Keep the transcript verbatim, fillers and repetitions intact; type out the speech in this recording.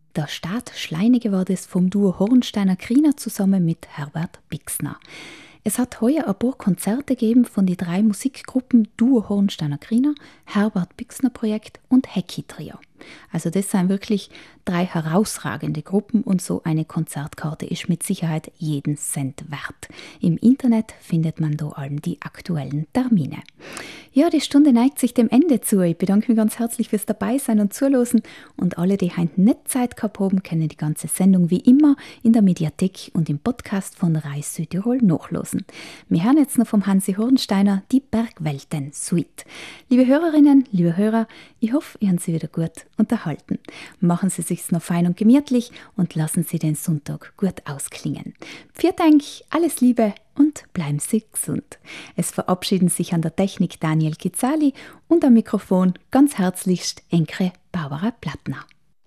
Der Start Schleinig war das vom Duo Hornsteiner-Kriener zusammen mit Herbert Bixner. Es hat heuer ein paar Konzerte gegeben von den drei Musikgruppen Duo Hornsteiner-Kriener, Herbert Bixner Projekt und Hecki Trio. Also das sind wirklich drei herausragende Gruppen und so eine Konzertkarte ist mit Sicherheit jeden Cent wert. Im Internet findet man da allem die aktuellen Termine. Ja, die Stunde neigt sich dem Ende zu. Ich bedanke mich ganz herzlich fürs Dabeisein und Zuhören und alle, die heute nicht Zeit gehabt haben, können die ganze Sendung wie immer in der Mediathek und im Podcast von Reis Südtirol nachlesen. Wir hören jetzt noch vom Hansi Hornsteiner die Bergwelten Suite. Liebe Hörerinnen, liebe Hörer, ich hoffe, ihr habt Sie wieder gut unterhalten. Machen Sie sich's noch fein und gemütlich und lassen Sie den Sonntag gut ausklingen. Vielen Dank, alles Liebe und bleiben Sie gesund. Es verabschieden sich an der Technik Daniel Kitzali und am Mikrofon ganz herzlichst Enke Barbara Plattner.